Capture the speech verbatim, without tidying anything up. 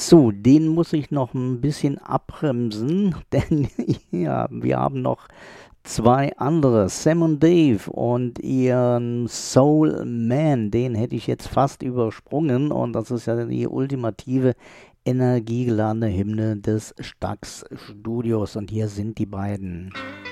So, den muss ich noch ein bisschen abbremsen, denn ja, wir haben noch zwei andere, Sam und Dave und ihren Soul Man, den hätte ich jetzt fast übersprungen und das ist ja die ultimative energiegeladene Hymne des Stax Studios und hier sind die beiden.